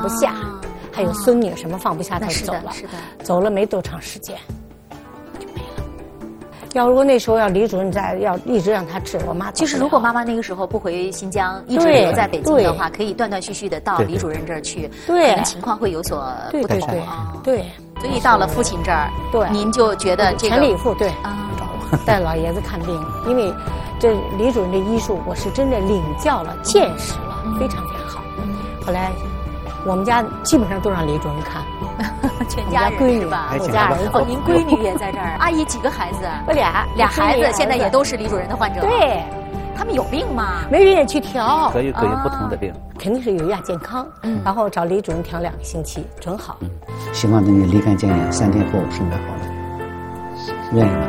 不下，还有孙女什么放不下，他就走了。 是的， 走了没多长时间就没了。要如果那时候要李主任在，要一直让他治，我妈就是如果妈妈那个时候不回新疆，一直留在北京的话，可以断断续续的到李主任这儿去，可能情况会有所不同啊。 对， 所以到了父亲这儿， 对， 您就觉得这个全力以赴，对啊，带老爷子看病，因为这李主任的医术，我是真的领教了、见识了，非常非常好。后来我们家基本上都让李主任看， 全家人是吧？ 我家儿子， 哦，您闺女也在这儿。阿姨几个孩子？ 我俩孩子，现在也都是李主任的患者。 对， 他们有病吗？ 没人也去调， 各有不同的病， 肯定是有亚健康。然后找李主任调2个星期，准好。 希望等你立竿见影，3天后顺便好了，愿意吗？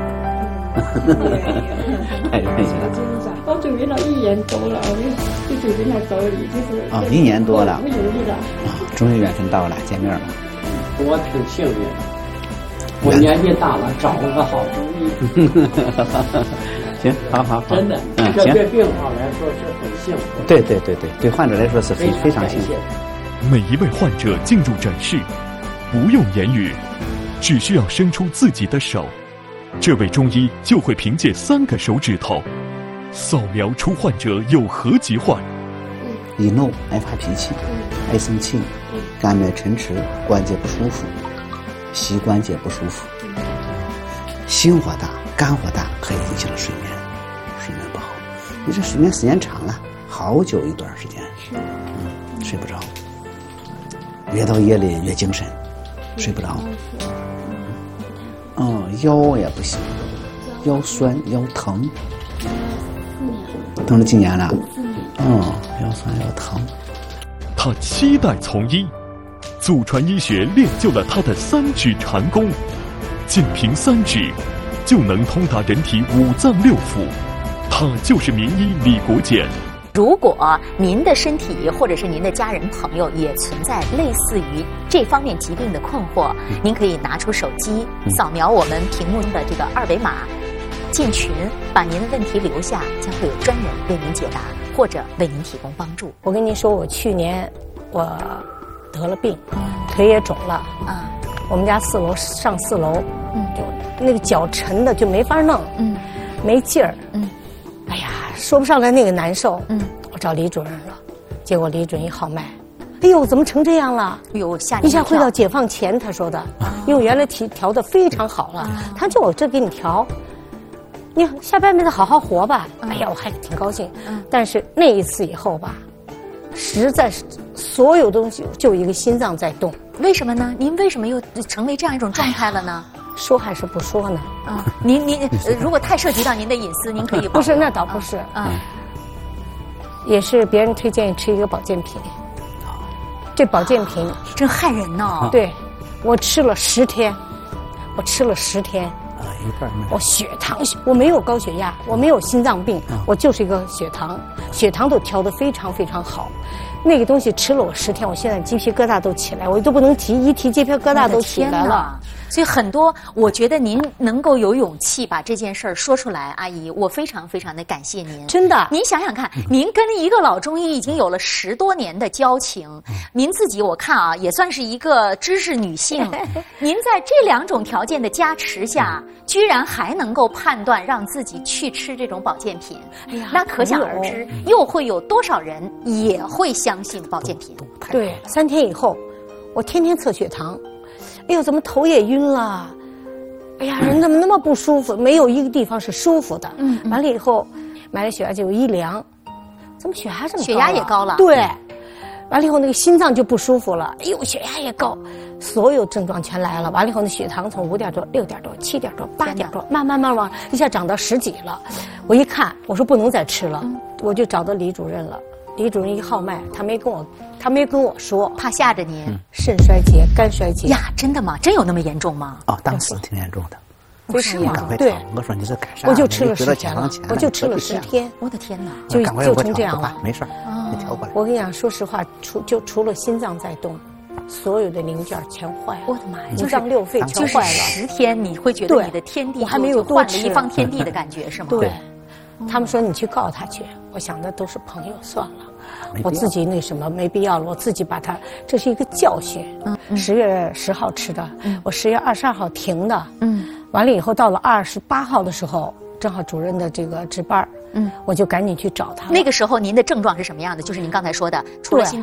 太愿意了。 我住院了1年多了，我就住院来找你，就是啊，1年多了， 不容易了啊，终于缘分到了，见面了。 我挺幸运，我年纪大了，找了个好主意。 行，好， 真的，这对病号来说是很幸福。 对患者来说是非常幸福。 每一位患者进入诊室，不用言语，只需要伸出自己的手，这位中医就会凭借3个手指头扫描出患者有何疾患。 易怒、爱发脾气、爱生气、肝脉沉迟、关节不舒服、膝关节不舒服、心火大、肝火大，可以引起了睡眠不好。你这睡眠时间长了，好久一段时间，睡不着，越到夜里越精神，睡不着。腰也不行，腰酸腰疼，疼了几年了？腰酸腰疼。 他期待从医，祖传医学练就了他的3指禅功，仅凭3指就能通达人体5脏6腑。他就是名医李国简。 如果您的身体或者是您的家人朋友也存在类似于这方面疾病的困惑，您可以拿出手机扫描我们屏幕的这个2维码，进群，把您的问题留下，将会有专人为您解答或者为您提供帮助。 我跟您说，我去年我得了病，腿也肿了啊。我们家上4楼，就那个脚沉的就没法弄，没劲儿，哎呀，说不上来那个难受，我找李主任了，结果李主任一号脉，哎呦，怎么成这样了？ 吓一下回到解放前，他说的，因为原来调的非常好了，他就我这给你调，你下半辈子好好活吧。哎呀，我还挺高兴，但是那一次以后吧，实在是所有东西就一个心脏在动。 为什么呢？您为什么又成为这样一种状态了呢？ 说还是不说呢？ 您如果太涉及到您的隐私，您可以不是，那倒不是也是别人推荐吃一个保健品。这保健品真害人呢。 对，我吃了10天，我血糖，我没有高血压，我没有心脏病，我就是一个血糖都调得非常非常好。那个东西吃了我10天，我现在鸡皮疙瘩都起来，我都不能提，一提鸡皮疙瘩都起来了。 所以很多，我觉得您能够有勇气把这件事儿说出来，阿姨，我非常非常的感谢您。 真的， 您想想看，您跟一个老中医已经有了10多年的交情，您自己我看啊，也算是一个知识女性。您在这2种条件的加持下，居然还能够判断让自己去吃这种保健品，那可想而知，又会有多少人也会相信保健品？ 对，3天以后，我天天测血糖。哎呦，怎么头也晕了？哎呀，人怎么那么不舒服？没有一个地方是舒服的。完了以后，买了血压计一量，怎么血压这么高？ 血压也高了。 对，完了以后那个心脏就不舒服了。哎呦，血压也高，所有症状全来了。完了以后那血糖从5点多、6点多、7点多、8点多，慢慢往一下涨到10几了。我一看，我说不能再吃了，我就找到李主任了。李主任一号脉，他没跟我说， 怕吓着您。 肾衰竭、肝衰竭呀，真的吗？真有那么严重吗？ 当时挺严重的。 不是吗？ 对，我说你这干啥？ 我就吃了10天了，我就吃了10天。 我的天哪！ 就成这样了。 没事，你调过来。 我跟你讲，说实话，除了心脏在动，所有的零件全坏了。 我的妈呀 ！5脏6肺全坏了。 10天，你会觉得你的天地， 我还没有换了一方天地的感觉，是吗？ 对。他们说你去告他去，我想的都是朋友，算了。 我自己那什么没必要了，我自己把它，这是一个教训。10月10号吃的，我10月22号停的。完了以后到了28号的时候，正好主任的这个值班，我就赶紧去找他。 那个时候您的症状是什么样的？就是您刚才说的，除了心